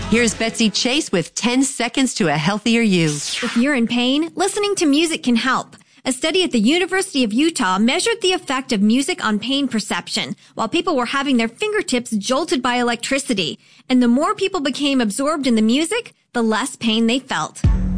Here's Betsy Chase with 10 seconds to a healthier you. If you're in pain, listening to music can help. A study at the University of Utah measured the effect of music on pain perception while people were having their fingertips jolted by electricity. And the more people became absorbed in the music, the less pain they felt.